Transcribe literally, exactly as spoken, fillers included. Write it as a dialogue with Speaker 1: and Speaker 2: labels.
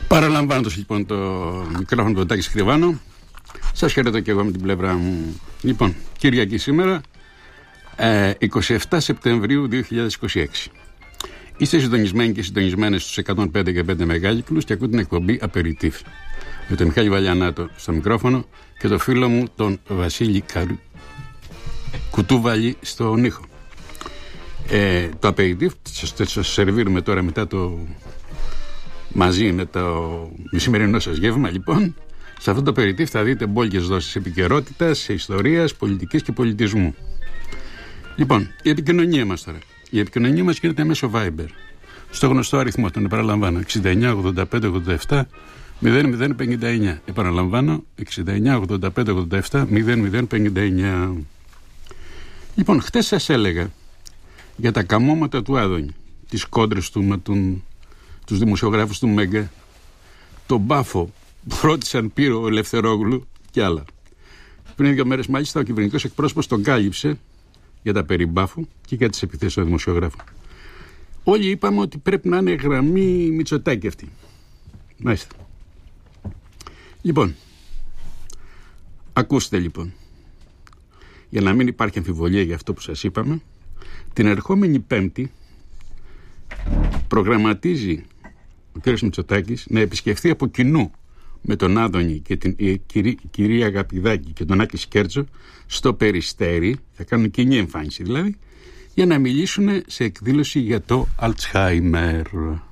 Speaker 1: Παραλαμβάνοντας λοιπόν το μικρόφωνο του Τάκη Σκριβάνο, σας χαιρετώ και εγώ με την πλευρά μου. Λοιπόν, Κυριακή σήμερα, ε, εικοστή εβδόμη Σεπτεμβρίου δύο χιλιάδες είκοσι έξι. Είστε συντονισμένοι και συντονισμένες στους εκατόν πέντε και πέντε μεγάκυκλους και ακούτε την εκπομπή Απεριτίβ. Με τον Μιχάλη Βαλιανάτο στο μικρόφωνο και το φίλο μου τον Βασίλη Καρου... Κουτούβαλη στον ήχο. Ε, το Απεριτίβ σας σερβίρουμε τώρα μετά το... μαζί με το μεσημερινό σας γεύμα, λοιπόν. Σε αυτό το Απεριτίβ θα δείτε μπόλικες δόσεις επικαιρότητας, ιστορίας, πολιτικής και πολιτισμού. Λοιπόν, η επικοινωνία μας τώρα. Η επικοινωνία μας γίνεται μέσω Viber. Στο γνωστό αριθμό, τον επαναλαμβάνω, εξήντα εννιά ογδόντα πέντε ογδόντα επτά μηδέν μηδέν πενήντα εννιά. Επαναλαμβάνω, εξήντα εννιά ογδόντα πέντε ογδόντα επτά μηδέν μηδέν πενήντα εννιά. Λοιπόν, χτες σας έλεγα για τα καμώματα του Άδωνη, τις κόντρες του με τον, τους δημοσιογράφους του Μέγκα, τον μπάφο που ρώτησαν Πύρο Ελευθερόγλου και άλλα. Πριν δύο μέρες μάλιστα ο κυβερνητικός εκπρόσωπος τον κάλυψε για τα περί μπάφου και για τις επιθέσεις των δημοσιογράφων. Όλοι είπαμε ότι πρέπει να είναι γραμμή Μητσοτάκη αυτή. Μάλιστα. Λοιπόν, ακούστε λοιπόν, για να μην υπάρχει αμφιβολία για αυτό που σας είπαμε, την ερχόμενη Πέμπτη προγραμματίζει ο κ. Μητσοτάκης να επισκεφθεί από κοινού με τον Άδωνη και την η, κυρί, κυρία Αγαπηδάκη και τον Άκη Σκέρτζο στο Περιστέρι, θα κάνουν κοινή εμφάνιση δηλαδή, για να μιλήσουν σε εκδήλωση για το Αλτσχάιμερ.